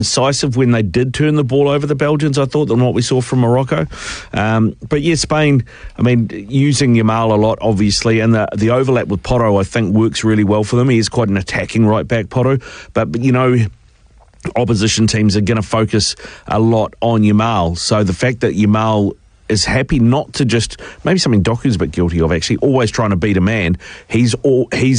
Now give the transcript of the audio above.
incisive when they did turn the ball over, the Belgians, I thought, than what we saw from Morocco. But yeah, Spain, I mean, using Yamal a lot, obviously, and the overlap with Porro, I think, works really well for them. He is quite an attacking right back, Porro. But you know, opposition teams are going to focus a lot on Yamal. So the fact that Yamal is happy not to just, maybe something Doku's a bit guilty of, actually, always trying to beat a man. He's